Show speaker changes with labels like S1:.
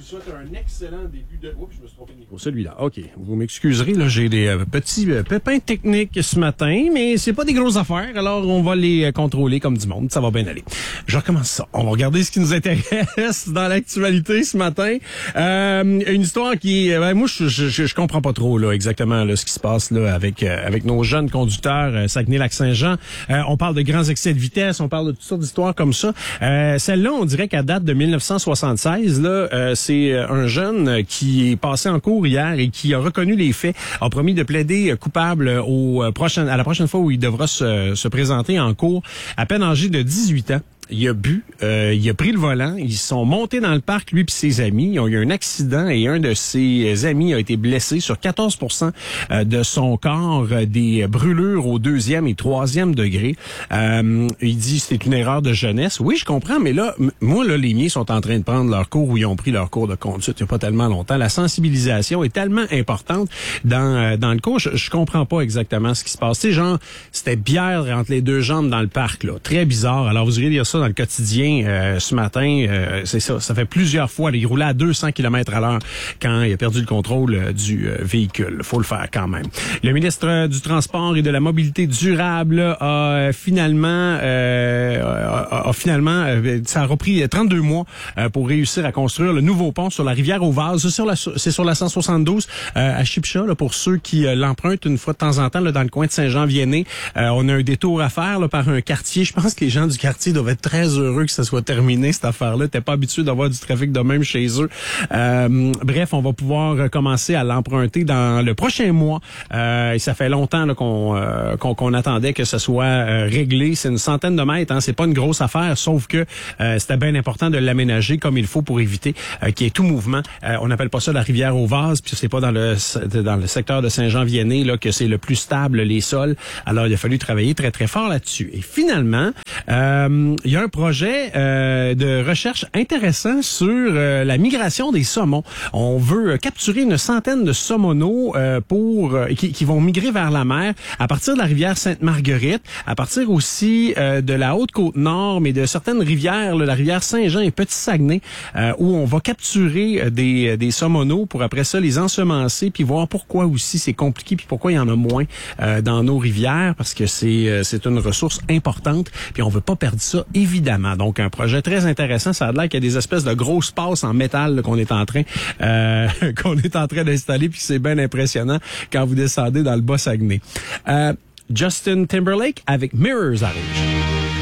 S1: souhaite un excellent début de... Oups, je me suis trompé de micro. Celui-là, OK. Vous m'excuserez, là, j'ai des petits pépins techniques ce matin, mais c'est pas des grosses affaires, alors on va les contrôler comme du monde. Ça va bien aller. Je recommence ça. On va regarder ce qui nous intéresse dans l'actualité ce matin. Une histoire qui est... moi, je comprends pas trop là exactement là, ce qui se passe là avec nos jeunes conducteurs Saguenay-Lac-Saint-Jean. On parle de grands excès de vitesse, on parle de toutes sortes d'histoires comme ça. Celle-là, on dirait qu'à date de 1976, là, c'est un jeune qui est passé en cours hier et qui a reconnu les faits, a promis de plaider coupable à la prochaine fois où il devra se présenter en cours, à peine âgé de 18 ans. Il a bu, il a pris le volant, ils sont montés dans le parc, lui puis ses amis. Ils ont eu un accident et un de ses amis a été blessé sur 14% de son corps, des brûlures au 2e et 3e degré. Il dit c'est une erreur de jeunesse. Oui, je comprends, mais là, moi, là, les miens sont en train de prendre leur cours ou ils ont pris leur cours de conduite il n'y a pas tellement longtemps. La sensibilisation est tellement importante dans le cours. Je comprends pas exactement ce qui se passe. Tu sais, genre, c'était bière entre les deux jambes dans le parc, là. Très bizarre. Alors, vous irez lire ça dans le quotidien ce matin. C'est ça. Ça fait plusieurs fois. Il roulait à 200 km/h quand il a perdu le contrôle du véhicule. Faut le faire quand même. Le ministre du Transport et de la Mobilité durable a finalement ça a repris 32 mois pour réussir à construire le nouveau pont sur la rivière aux Vases. C'est sur la 172 à Chipcha, là, pour ceux qui l'empruntent une fois de temps en temps là, dans le coin de Saint-Jean-Vianney. On a un détour à faire là, par un quartier. Je pense que les gens du quartier doivent être très heureux que ça soit terminé, cette affaire-là. T'es pas habitué d'avoir du trafic de même chez eux. Bref, on va pouvoir commencer à l'emprunter dans le prochain mois. Et ça fait longtemps là, qu'on attendait que ce soit réglé. C'est une centaine de mètres, hein. C'est pas une grosse affaire, sauf que c'était bien important de l'aménager comme il faut pour éviter qu'il y ait tout mouvement. On n'appelle pas ça la rivière aux Vases, puis c'est pas dans le secteur de Saint-Jean-Vianney là que c'est le plus stable, les sols. Alors, il a fallu travailler très, très fort là-dessus. Et finalement, il y a un projet de recherche intéressant sur la migration des saumons. On veut capturer une centaine de saumonaux qui vont migrer vers la mer à partir de la rivière Sainte-Marguerite, à partir aussi de la Haute-Côte-Nord, mais de certaines rivières, là, la rivière Saint-Jean et Petit-Saguenay, où on va capturer des saumonaux pour après ça les ensemencer puis voir pourquoi aussi c'est compliqué puis pourquoi il y en a moins dans nos rivières, parce que c'est une ressource importante puis on veut pas perdre ça évidemment. Donc un projet très intéressant, ça a l'air qu'il y a des espèces de grosses passes en métal là, qu'on est en train d'installer puis c'est bien impressionnant quand vous descendez dans le Bas-Saguenay. Justin Timberlake avec Mirrors arrive.